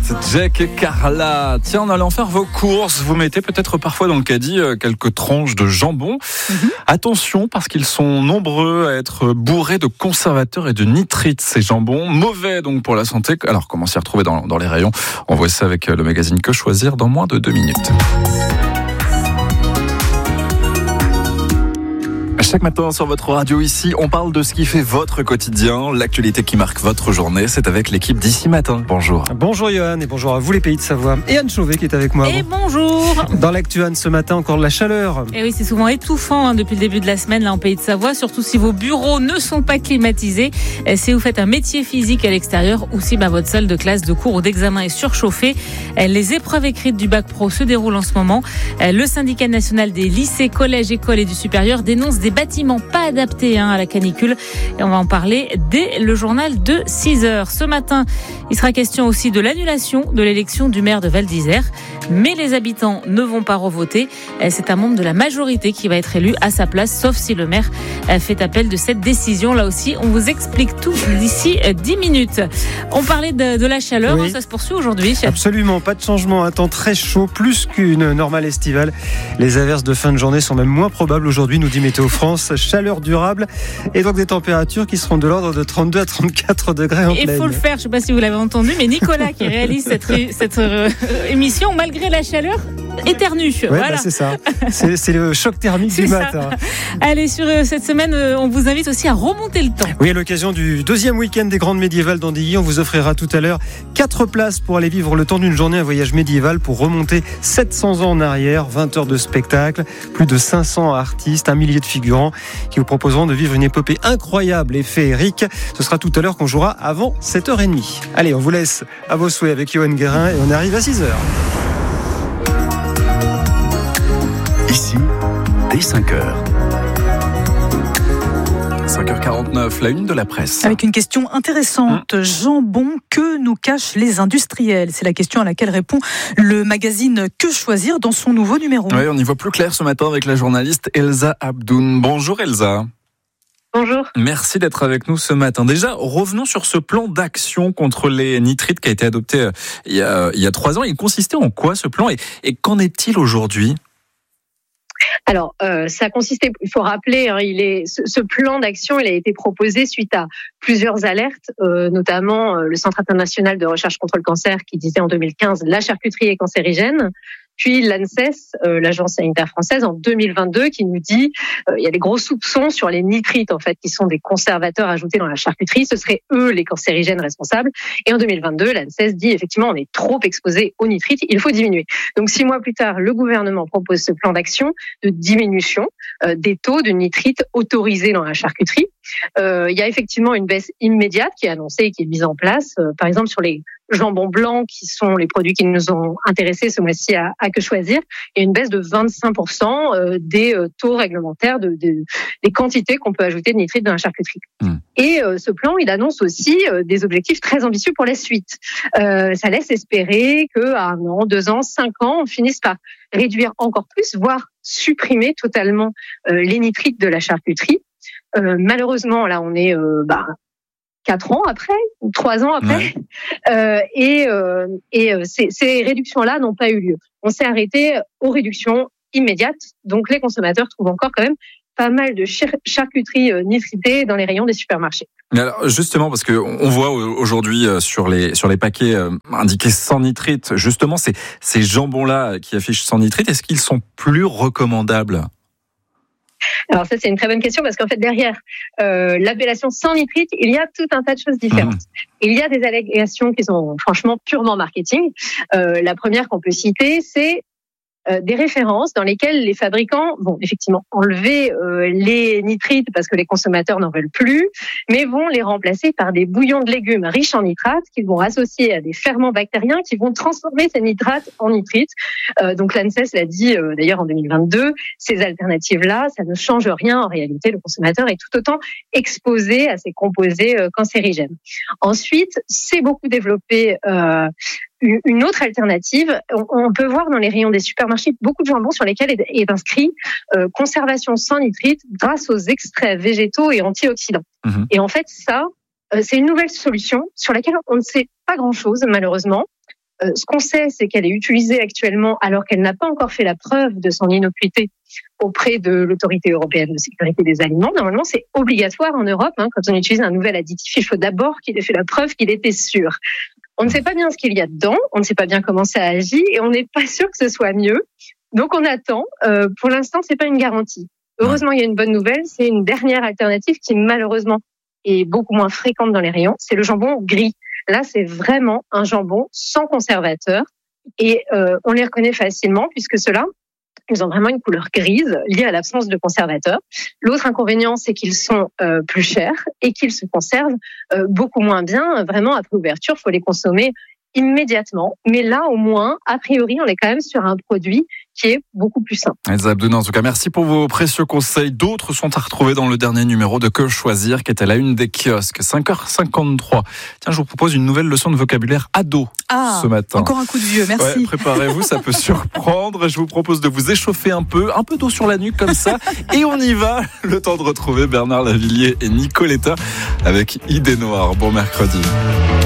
Jack et Carla. Tiens, en allant faire vos courses, vous mettez peut-être parfois dans le caddie quelques tranches de jambon. Attention, parce qu'ils sont nombreux à être bourrés de conservateurs et de nitrites, ces jambons. Mauvais donc pour la santé. Alors, comment s'y retrouver dans les rayons? On voit ça avec le magazine Que Choisir dans moins de 2 minutes. Chaque matin sur votre radio ici, on parle de ce qui fait votre quotidien, l'actualité qui marque votre journée. C'est avec l'équipe d'Ici Matin. Bonjour. Bonjour Johan et bonjour à vous les pays de Savoie. Et Anne Chauvet qui est avec moi. Et bonjour. Dans l'actu Anne ce matin, encore de la chaleur. Et oui, c'est souvent étouffant depuis le début de la semaine là en pays de Savoie, surtout si vos bureaux ne sont pas climatisés, si vous faites un métier physique à l'extérieur ou si votre salle de classe, de cours ou d'examen est surchauffée. Les épreuves écrites du bac pro se déroulent en ce moment. Le syndicat national des lycées, collèges, écoles et du supérieur dénonce des bâtiments pas adaptés à la canicule. Et on va en parler dès le journal de 6h. Ce matin, il sera question aussi de l'annulation de l'élection du maire de Val d'Isère. Mais les habitants ne vont pas revoter. C'est un membre de la majorité qui va être élu à sa place, sauf si le maire fait appel de cette décision. Là aussi, on vous explique tout d'ici 10 minutes. On parlait de la chaleur, oui. Ça se poursuit aujourd'hui. Absolument, pas de changement. Un temps très chaud, plus qu'une normale estivale. Les averses de fin de journée sont même moins probables aujourd'hui, nous dit Météo France. Chaleur durable et donc des températures qui seront de l'ordre de 32 à 34 degrés en pleine. Il faut le faire, je ne sais pas si vous l'avez entendu, mais Nicolas qui réalise cette émission, malgré la chaleur, éternue. Ouais, voilà. c'est ça. C'est le choc thermique du matin. Allez, sur cette semaine, on vous invite aussi à remonter le temps. Oui, à l'occasion du deuxième week-end des Grandes Médiévales d'Andilly, on vous offrira tout à l'heure 4 places pour aller vivre le temps d'une journée un voyage médiéval pour remonter 700 ans en arrière, 20 heures de spectacle, plus de 500 artistes, 1 millier de figurants qui vous proposeront de vivre une épopée incroyable et féerique. Ce sera tout à l'heure qu'on jouera avant 7h30. Allez, on vous laisse à vos souhaits avec Johan Guérin et on arrive à 6h. Ici, dès 5h. 5h49, la une de la presse. Avec une question intéressante. Jambon, que nous cachent les industriels? C'est la question à laquelle répond le magazine Que Choisir dans son nouveau numéro. Oui, on y voit plus clair ce matin avec la journaliste Elsa Abdoun. Bonjour Elsa. Bonjour. Merci d'être avec nous ce matin. Déjà, revenons sur ce plan d'action contre les nitrites qui a été adopté il y a 3 ans. Il consistait en quoi ce plan et qu'en est-il aujourd'hui ? Alors, ça consistait, il faut rappeler, ce plan d'action, il a été proposé suite à plusieurs alertes, notamment le Centre international de recherche contre le cancer qui disait en 2015 la charcuterie est cancérigène. Puis l'ANSES, l'Agence sanitaire française, en 2022, qui nous dit il y a des gros soupçons sur les nitrites, en fait, qui sont des conservateurs ajoutés dans la charcuterie. Ce seraient eux les cancérigènes responsables. Et en 2022, l'ANSES dit effectivement on est trop exposé aux nitrites, il faut diminuer. Donc 6 mois plus tard, le gouvernement propose ce plan d'action de diminution des taux de nitrites autorisés dans la charcuterie. Il y a effectivement une baisse immédiate qui est annoncée et qui est mise en place, par exemple sur les jambons blancs qui sont les produits qui nous ont intéressés ce mois-ci à Que Choisir, et une baisse de 25% des taux réglementaires des quantités qu'on peut ajouter de nitrites dans la charcuterie. Et ce plan, il annonce aussi des objectifs très ambitieux pour la suite. Ça laisse espérer qu'à 1 an, 2 ans, 5 ans, on finisse par réduire encore plus, voire supprimer totalement les nitrites de la charcuterie. Malheureusement, là, on est 4 ans après, 3 ans après, et ces réductions-là n'ont pas eu lieu. On s'est arrêté aux réductions immédiates, donc les consommateurs trouvent encore quand même pas mal de charcuterie nitritée dans les rayons des supermarchés. Mais alors justement, parce que on voit aujourd'hui sur les paquets indiqués sans nitrite, justement ces jambons-là qui affichent sans nitrite, est-ce qu'ils sont plus recommandables ? Alors ça, c'est une très bonne question parce qu'en fait, derrière l'appellation sans nitrite, il y a tout un tas de choses différentes. Il y a des allégations qui sont franchement purement marketing. La première qu'on peut citer, c'est des références dans lesquelles les fabricants vont effectivement enlever les nitrites parce que les consommateurs n'en veulent plus, mais vont les remplacer par des bouillons de légumes riches en nitrates qu'ils vont associer à des ferments bactériens qui vont transformer ces nitrates en nitrites. Donc l'ANSES l'a dit d'ailleurs en 2022, ces alternatives-là, ça ne change rien. En réalité, le consommateur est tout autant exposé à ces composés cancérigènes. Ensuite, c'est beaucoup développé une autre alternative. On peut voir dans les rayons des supermarchés beaucoup de jambons sur lesquels est inscrit conservation sans nitrite grâce aux extraits végétaux et antioxydants. Et en fait, ça, c'est une nouvelle solution sur laquelle on ne sait pas grand-chose, malheureusement. Ce qu'on sait, c'est qu'elle est utilisée actuellement alors qu'elle n'a pas encore fait la preuve de son innocuité auprès de l'Autorité européenne de sécurité des aliments. Normalement, c'est obligatoire en Europe. Quand on utilise un nouvel additif, il faut d'abord qu'il ait fait la preuve qu'il était sûr. On ne sait pas bien ce qu'il y a dedans, on ne sait pas bien comment ça agit et on n'est pas sûr que ce soit mieux. Donc on attend. Pour l'instant, c'est pas une garantie. Heureusement, il y a une bonne nouvelle. C'est une dernière alternative qui malheureusement est beaucoup moins fréquente dans les rayons. C'est le jambon gris. Là, c'est vraiment un jambon sans conservateur et on les reconnaît facilement puisque ceux-là, ils ont vraiment une couleur grise liée à l'absence de conservateur. L'autre inconvénient, c'est qu'ils sont plus chers et qu'ils se conservent beaucoup moins bien. Vraiment, après ouverture, il faut les consommer immédiatement. Mais là, au moins, a priori, on est quand même sur un produit qui est beaucoup plus sain. Elsa Abdenet, en tout cas, merci pour vos précieux conseils. D'autres sont à retrouver dans le dernier numéro de Que choisir, qui est à la une des kiosques. 5h53. Tiens, je vous propose une nouvelle leçon de vocabulaire ado ce matin. Encore un coup de vieux, merci. Ouais, préparez-vous, ça peut surprendre. Je vous propose de vous échauffer un peu d'eau sur la nuque comme ça. Et on y va. Le temps de retrouver Bernard Lavillier et Nicoletta avec Idée Noire. Bon mercredi.